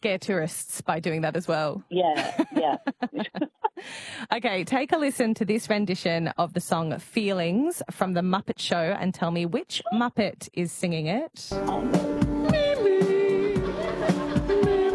scare tourists by doing that as well. Yeah. Okay, take a listen to this rendition of the song Feelings from The Muppet Show and tell me which Muppet is singing it. Oh, no.